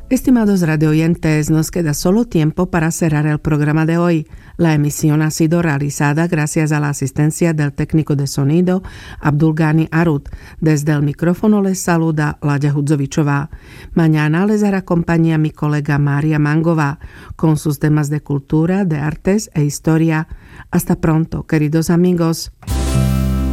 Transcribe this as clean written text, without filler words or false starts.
Estimados radioyentes, nos queda solo tiempo para cerrar el programa de hoy. La emisión ha sido realizada gracias a la asistencia del técnico de sonido Abdulgani Arut. Desde el micrófono les saluda Laďa Hudzovičová. Mañana les acompaña mi colega María Mangová con sus temas de cultura, de artes e historia. Hasta pronto, queridos amigos.